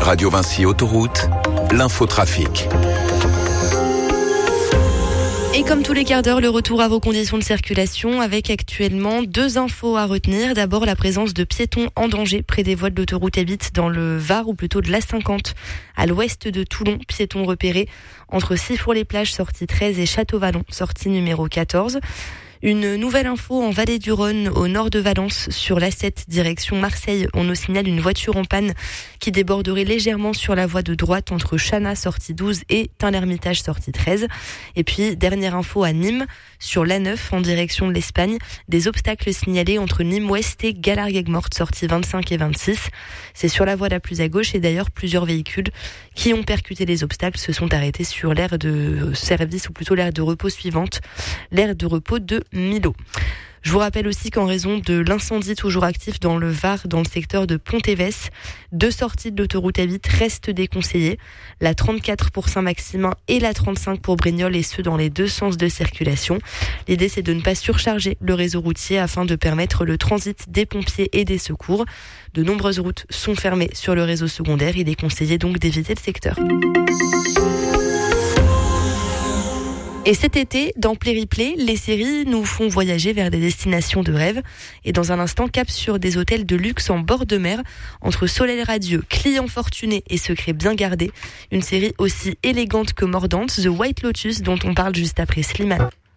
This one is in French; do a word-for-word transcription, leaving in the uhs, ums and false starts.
Radio Vinci Autoroute, l'infotrafic. Et comme tous les quarts d'heure, le retour à vos conditions de circulation avec actuellement deux infos à retenir. D'abord, la présence de piétons en danger près des voies de l'autoroute A huit dans le Var ou plutôt de l'A cinquante à l'ouest de Toulon. Piétons repérés entre Sifour-les-Plages, sortie treize et Château-Vallon, sortie numéro quatorze. Une nouvelle info en Vallée du Rhône, au nord de Valence, sur l'A sept, direction Marseille. On nous signale une voiture en panne qui déborderait légèrement sur la voie de droite entre Chana, sortie douze, et Tain-l'Hermitage, sortie treize. Et puis, dernière info à Nîmes, sur l'A neuf, en direction de l'Espagne. Des obstacles signalés entre Nîmes-Ouest et Galargues-Morte, sortie vingt-cinq et vingt-six. C'est sur la voie la plus à gauche et d'ailleurs, plusieurs véhicules qui ont percuté les obstacles se sont arrêtés sur l'aire de service, ou plutôt l'aire de repos suivante, l'aire de repos de Millau. Je vous rappelle aussi qu'en raison de l'incendie toujours actif dans le Var, dans le secteur de Pont-Évès, deux sorties de l'autoroute A huit restent déconseillées. La trente-quatre pour Saint-Maximin et la trente-cinq pour Brignoles, et ce dans les deux sens de circulation. L'idée, c'est de ne pas surcharger le réseau routier afin de permettre le transit des pompiers et des secours. De nombreuses routes sont fermées sur le réseau secondaire. Il est conseillé donc d'éviter le secteur. Et cet été, dans Play Replay, les séries nous font voyager vers des destinations de rêve. Et dans un instant, cap sur des hôtels de luxe en bord de mer, entre soleil radieux, clients fortunés et secrets bien gardés. Une série aussi élégante que mordante, The White Lotus, dont on parle juste après Slimane.